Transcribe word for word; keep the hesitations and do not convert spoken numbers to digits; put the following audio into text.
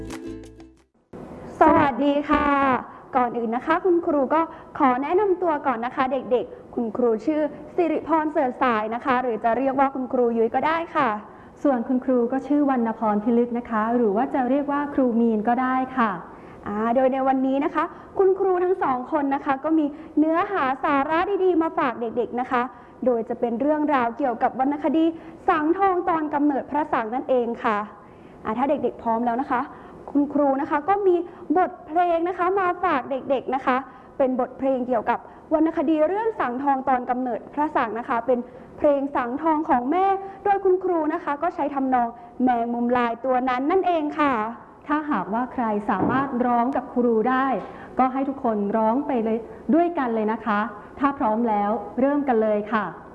สวัสดีค่ะก่อนอื่นนะคะคุณครูก็ขอแนะนำตัวก่อนนะคะเด็กๆคุณครูชื่อสิริพรเสริฐสายนะคะหรือจะเรียกว่าคุณครูยุ้ยก็ได้ค่ะส่วนคุณครูก็ชื่อวรรณพรพิลึกนะคะหรือว่าจะเรียกว่าครูมีนก็ได้ค่ะโดยในวันนี้นะคะคุณครูทั้งสองคนนะคะก็มีเนื้อหาสาระดีๆมาฝากเด็กๆนะคะโดยจะเป็นเรื่องราวเกี่ยวกับวรรณคดีสังทองตอนกำเนิดพระสังนั่นเองค่ะถ้าเด็กๆพร้อมแล้วนะคะคุณครูนะคะก็มีบทเพลงนะคะมาฝากเด็กๆนะคะเป็นบทเพลงเกี่ยวกับวรรณคดีเรื่องสังทองตอนกำเนิดพระสังนะคะเป็นเพลงสังทองของแม่โดยคุณครูนะคะก็ใช้ทำนองแมงมุมลายตัวนั้นนั่นเองค่ะถ้าหากว่าใครสามารถร้องกับครูได้ก็ให้ทุกคนร้องไปเลยด้วยกันเลยนะคะถ้าพร้อมแล้วเริ่มกันเลยค่ะ